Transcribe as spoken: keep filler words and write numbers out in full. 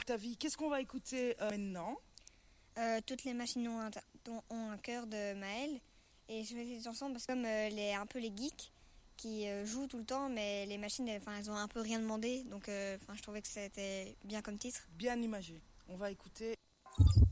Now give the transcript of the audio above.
ta vie. Qu'est-ce qu'on va écouter euh, maintenant? euh, Toutes les machines ont un, ont un cœur de Maëlle. Et je choisis cette chanson parce que comme euh, les, un peu les geeks qui euh, jouent tout le temps, mais les machines, elles, elles ont un peu rien demandé. Donc euh, je trouvais que c'était bien comme titre. Bien imagé. On va écouter...